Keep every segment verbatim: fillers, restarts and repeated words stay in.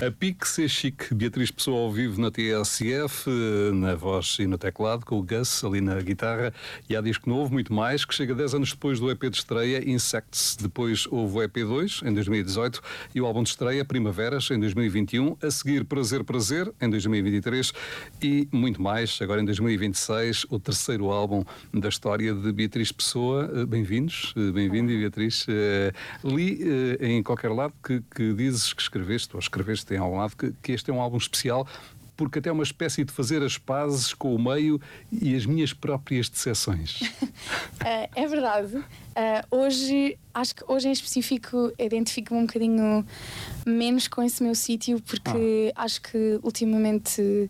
A Pix é chique. Beatriz Pessoa ao vivo na T S F, na voz e no teclado, com o Gus ali na guitarra. E há disco novo, muito mais, que chega dez anos depois do E P de estreia, Insects. Depois houve o E P dois, em dois mil e dezoito, e o álbum de estreia, Primaveras, em dois mil e vinte e um. A seguir, Prazer, Prazer, em dois mil e vinte e três. E muito mais, agora em dois mil e vinte e seis, o terceiro álbum da história de Beatriz Pessoa. Bem-vindos, bem-vindo, Beatriz. Li em qualquer lado que, que dizes que escreveste, ou escreveste em algum lado, que, que este é um álbum especial, porque até é uma espécie de fazer as pazes com o meio e as minhas próprias decepções. uh, é verdade. Uh, hoje, acho que hoje em específico, identifico-me um bocadinho menos com esse meu sítio, porque ah. acho que ultimamente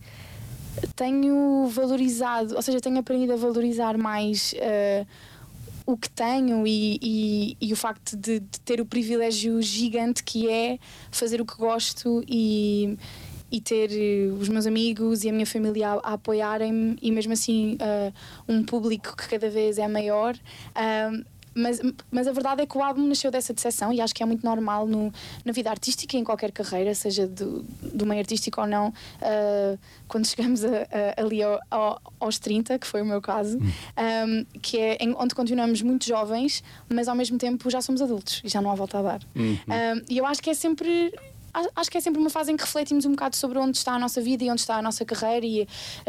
tenho valorizado, ou seja, tenho aprendido a valorizar mais Uh, o que tenho e, e, e o facto de, de ter o privilégio gigante que é fazer o que gosto e, e ter os meus amigos e a minha família a, a apoiarem-me e mesmo assim uh, um público que cada vez é maior. Uh, Mas, mas a verdade é que o álbum nasceu dessa decepção e acho que é muito normal no, na vida artística e em qualquer carreira, seja do, do meio artístico ou não, uh, quando chegamos a, a, ali ao, ao, aos trinta, que foi o meu caso, hum. um, que é em, onde continuamos muito jovens, mas ao mesmo tempo já somos adultos e já não há volta a dar. Uhum. Um, e eu acho que é sempre... Acho que é sempre uma fase em que refletimos um bocado sobre onde está a nossa vida e onde está a nossa carreira e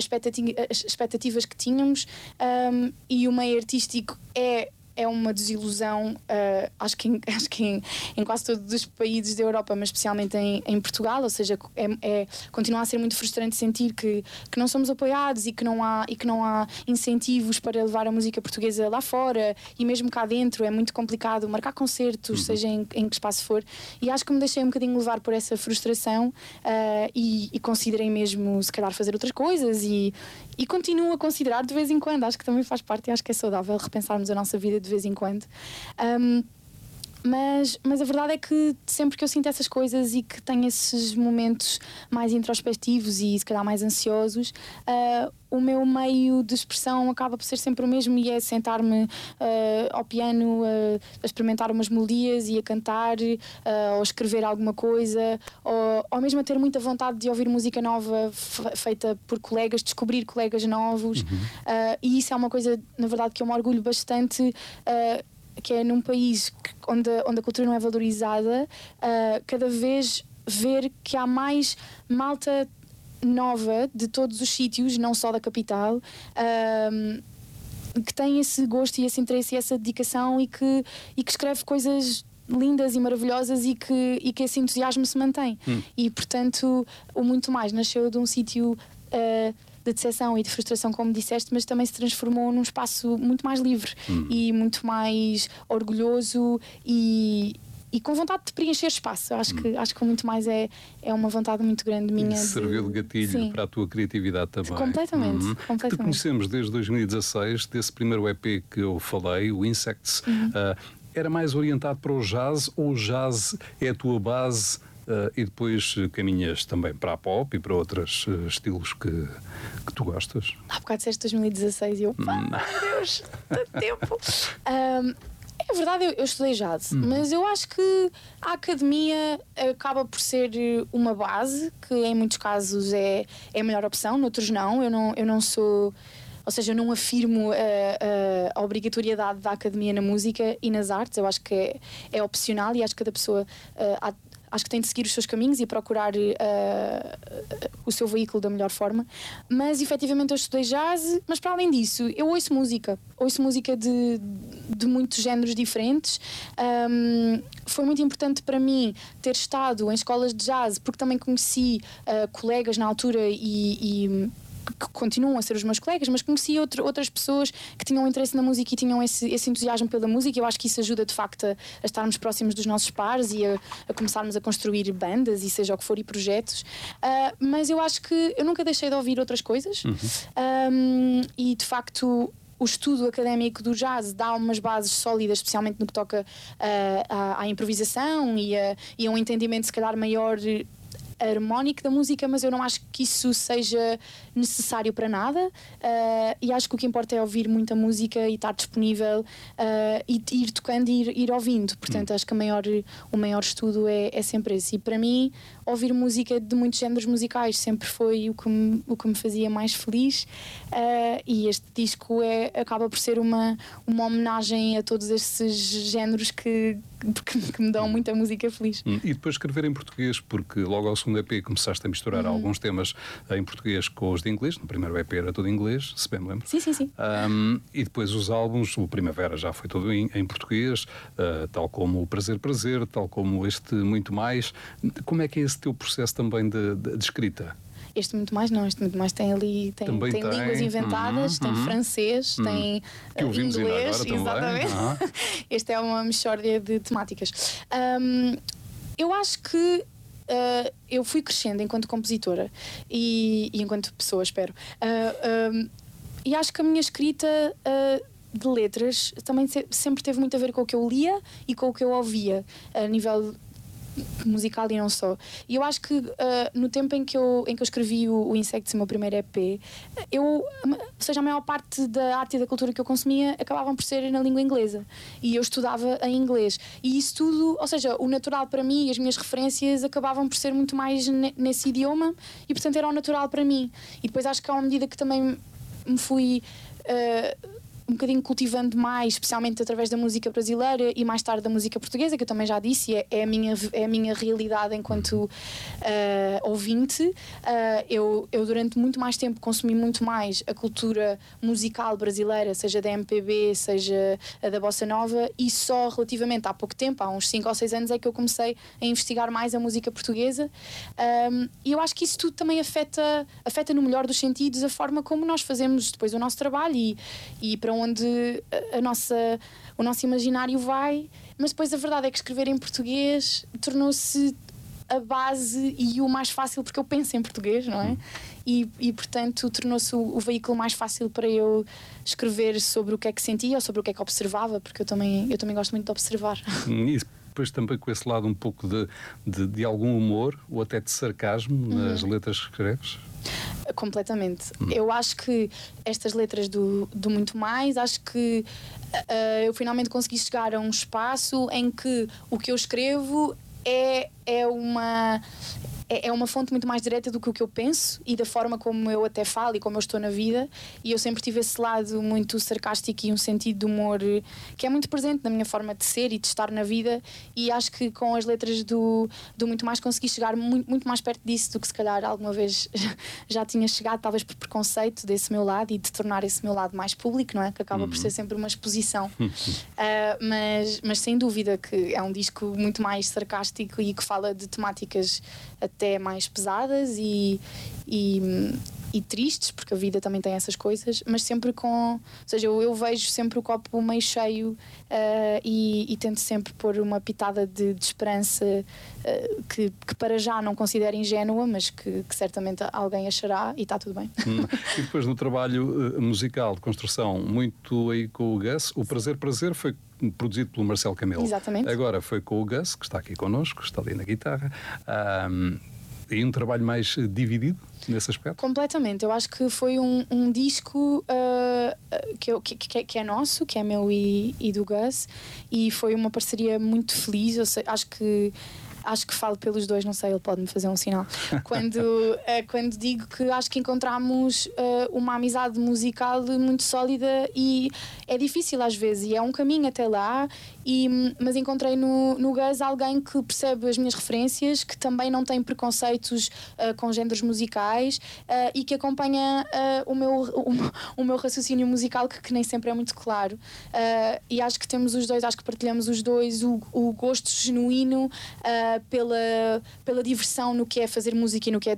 as expectativas que tínhamos, um, e o meio artístico é é uma desilusão, uh, acho que, em, acho que em, em quase todos os países da Europa, mas especialmente em, em Portugal, ou seja, é, é, continua a ser muito frustrante sentir que, que não somos apoiados e que, não há, e que não há incentivos para levar a música portuguesa lá fora, e mesmo cá dentro é muito complicado marcar concertos, uhum. seja em, em que espaço for, e acho que me deixei um bocadinho levar por essa frustração, uh, e, e considerei mesmo se calhar fazer outras coisas e, e continuo a considerar de vez em quando, acho que também faz parte e acho que é saudável repensarmos a nossa vida de vez em quando. Um, mas, mas a verdade é que sempre que eu sinto essas coisas e que tenho esses momentos mais introspectivos e se calhar mais ansiosos, uh, o meu meio de expressão acaba por ser sempre o mesmo e é sentar-me uh, ao piano uh, a experimentar umas melodias e a cantar, uh, ou escrever alguma coisa, ou, ou mesmo a ter muita vontade de ouvir música nova feita por colegas, descobrir colegas novos. Uhum. Uh, e isso é uma coisa, na verdade, que eu me orgulho bastante, uh, que é num país onde, onde a cultura não é valorizada, uh, cada vez ver que há mais malta nova de todos os sítios, não só da capital, uh, que tem esse gosto e esse interesse e essa dedicação e que, e que escreve coisas lindas e maravilhosas e que, e que esse entusiasmo se mantém. Hum. E portanto o Muito Mais nasceu de um sítio uh, de decepção e de frustração, como disseste, mas também se transformou num espaço muito mais livre hum. e muito mais orgulhoso e, e com vontade de preencher espaço. Acho, hum. que, acho que o Muito Mais é, é uma vontade muito grande minha. E serviu de gatilho Sim. para a tua criatividade também. Completamente, uhum. completamente. Te conhecemos desde dois mil e dezasseis, desse primeiro E P que eu falei, o Insects. Uhum. Uh, era mais orientado para o jazz, ou o jazz é a tua base? Uh, e depois caminhas também para a pop e para outros uh, estilos que, que tu gostas? Há bocado disseste dois mil e dezasseis e eu, pá, hum. meu Deus, tanto tempo. Um, é verdade, eu, eu estudei jazz, hum. mas eu acho que a academia acaba por ser uma base, que em muitos casos é, é a melhor opção, noutros não. Eu não, eu não sou... Ou seja, eu não afirmo a, a, a obrigatoriedade da academia na música e nas artes. Eu acho que é, é opcional e acho que cada pessoa uh, há, acho que tem de seguir os seus caminhos e procurar uh, o seu veículo da melhor forma. Mas efetivamente eu estudei jazz, mas para além disso eu ouço música, ouço música de, de muitos géneros diferentes. Um, foi muito importante para mim ter estado em escolas de jazz, porque também conheci uh, colegas na altura e, e que continuam a ser os meus colegas, mas conheci outro, outras pessoas que tinham interesse na música e tinham esse, esse entusiasmo pela música. Eu acho que isso ajuda de facto a, a estarmos próximos dos nossos pares e a, a começarmos a construir bandas e seja o que for e projetos, uh, mas eu acho que eu nunca deixei de ouvir outras coisas. Uhum. um, e de facto o estudo académico do jazz dá umas bases sólidas, especialmente no que toca uh, à, à improvisação e a, e a um entendimento se calhar maior harmónico da música, mas eu não acho que isso seja necessário para nada, uh, e acho que o que importa é ouvir muita música e estar disponível, uh, e ir tocando e ir, ir ouvindo. Portanto, acho que a maior, o maior estudo é, é sempre esse. E para mim, ouvir música de muitos géneros musicais sempre foi o que me, o que me fazia mais feliz, uh, e este disco é, acaba por ser uma, uma homenagem a todos esses géneros que, que, que me dão muita música feliz. E depois escrever em português, porque logo ao segundo E P começaste a misturar uhum. alguns temas em português com os de inglês. No primeiro E P era todo em inglês, se bem me lembro. Sim, sim, sim. Um, e depois os álbuns, o Primavera já foi todo em, em português, uh, tal como o Prazer, Prazer, tal como este Muito Mais. Como é que é esse teu processo também de, de, de escrita? Este Muito Mais não, este Muito Mais tem ali tem, tem, tem línguas inventadas, uhum, tem uhum, francês, uhum. tem que uh, inglês, exatamente. Uhum. Este é uma mixórdia de temáticas. Um, eu acho que uh, eu fui crescendo enquanto compositora e, e enquanto pessoa, espero. Uh, um, e acho que a minha escrita uh, de letras também se, sempre teve muito a ver com o que eu lia e com o que eu ouvia a nível musical e não só. E eu acho que uh, no tempo em que eu, em que eu escrevi o, o Insects, o meu primeiro E P, eu, ou seja, a maior parte da arte e da cultura que eu consumia acabavam por ser na língua inglesa. E eu estudava em inglês. E isso tudo, ou seja, o natural para mim e as minhas referências acabavam por ser muito mais ne- nesse idioma e, portanto, era o natural para mim. E depois acho que à medida que também me fui Uh, um bocadinho cultivando mais, especialmente através da música brasileira e mais tarde da música portuguesa, que eu também já disse, é, é, a, minha, é a minha realidade enquanto uh, ouvinte. Uh, eu, eu durante muito mais tempo consumi muito mais a cultura musical brasileira, seja da M P B, seja a da Bossa Nova, e só relativamente há pouco tempo, há uns cinco ou seis anos, é que eu comecei a investigar mais a música portuguesa. Um, e eu acho que isso tudo também afeta, afeta no melhor dos sentidos a forma como nós fazemos depois o nosso trabalho e, e para onde a nossa, o nosso imaginário vai. Mas depois a verdade é que escrever em português tornou-se a base e o mais fácil, porque eu penso em português, não é? E, e portanto tornou-se o, o veículo mais fácil para eu escrever sobre o que é que sentia ou sobre o que é que observava, porque eu também, eu também gosto muito de observar. Isso. Depois também com esse lado um pouco de, de, de algum humor ou até de sarcasmo uhum. nas letras que escreves? Completamente. Hum. Eu acho que estas letras do, do Muito Mais, acho que uh, eu finalmente consegui chegar a um espaço em que o que eu escrevo é, é uma... é uma fonte muito mais direta do que o que eu penso e da forma como eu até falo e como eu estou na vida, e eu sempre tive esse lado muito sarcástico e um sentido de humor que é muito presente na minha forma de ser e de estar na vida, e acho que com as letras do, do Muito Mais consegui chegar muito, muito mais perto disso do que se calhar alguma vez já tinha chegado, talvez por preconceito desse meu lado e de tornar esse meu lado mais público, não é? Que acaba uhum. por ser sempre uma exposição. uh, mas, mas sem dúvida que é um disco muito mais sarcástico e que fala de temáticas até mais pesadas e, e, e tristes, porque a vida também tem essas coisas, mas sempre com... Ou seja, eu, eu vejo sempre o copo meio cheio uh, e, e tento sempre pôr uma pitada de, de esperança uh, que, que para já não considero ingênua, mas que, que certamente alguém achará e está tudo bem. Hum. E depois no trabalho uh, musical de construção, muito aí com o Gus, o Prazer Prazer foi produzido pelo Marcelo Camelo. Exatamente. Agora foi com o Gus, que está aqui connosco, está ali na guitarra. Um, e um trabalho mais dividido nesse aspecto? Completamente. Eu acho que foi um, um disco uh, que, eu, que, que, que é nosso, que é meu e, e do Gus, e foi uma parceria muito feliz. Eu sei, acho que Acho que falo pelos dois, não sei, ele pode-me fazer um sinal. Quando, uh, quando digo que acho que encontramos uh, uma amizade musical muito sólida, e é difícil às vezes, e é um caminho até lá, e, mas encontrei no, no Gus alguém que percebe as minhas referências, que também não tem preconceitos uh, com géneros musicais uh, e que acompanha uh, o, meu, o, o meu raciocínio musical, que, que nem sempre é muito claro. Uh, e acho que temos os dois, acho que partilhamos os dois o, o gosto genuíno uh, Pela, pela diversão no que é fazer música e no que é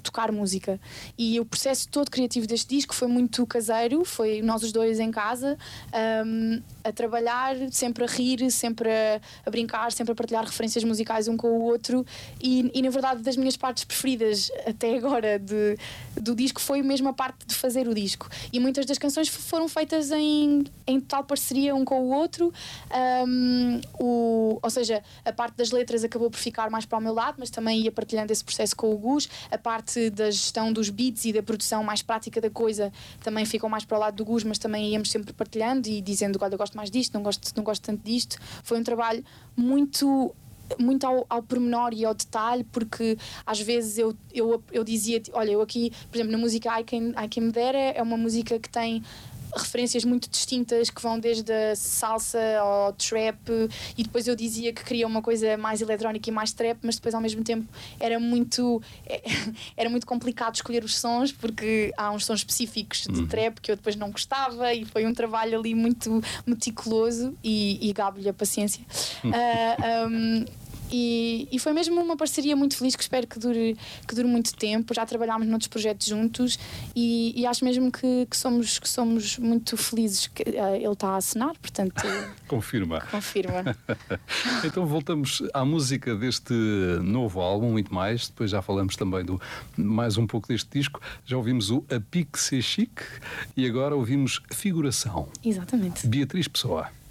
tocar música. E o processo todo criativo deste disco foi muito caseiro, foi nós os dois em casa, um, a trabalhar, sempre a rir, sempre a, a brincar, sempre a partilhar referências musicais um com o outro. E, e na verdade, das minhas partes preferidas até agora de, do disco foi mesmo a parte de fazer o disco. E muitas das canções foram feitas em, em total parceria um com o outro. Um, o, ou seja, a parte das letras acabou por ficar mais para o meu lado, mas também ia partilhando esse processo com o Gus. A parte da gestão dos beats e da produção mais prática da coisa também ficou mais para o lado do Gus, mas também íamos sempre partilhando e dizendo: olha, eu gosto mais disto, não gosto, não gosto tanto disto. Foi um trabalho muito muito ao, ao pormenor e ao detalhe, porque às vezes eu, eu, eu dizia, olha, eu aqui, por exemplo, na música I Can, I Can Me There, é uma música que tem referências muito distintas, que vão desde a salsa ao trap, e depois eu dizia que queria uma coisa mais eletrónica e mais trap, mas depois ao mesmo tempo era muito era muito complicado escolher os sons, porque há uns sons específicos de uhum. trap que eu depois não gostava, e foi um trabalho ali muito meticuloso, e, e gabo-lhe a paciência. uh, um, E, e foi mesmo uma parceria muito feliz, que espero que dure, que dure muito tempo. Já trabalhámos noutros projetos juntos, e, e acho mesmo que, que, somos, que somos muito felizes que uh, ele está a assinar, portanto... Confirma. Confirma. Então voltamos à música deste novo álbum, muito mais. Depois já falamos também do mais um pouco deste disco. Já ouvimos o A Pique C'est Chic e agora ouvimos Figuração. Exatamente. Beatriz Pessoa.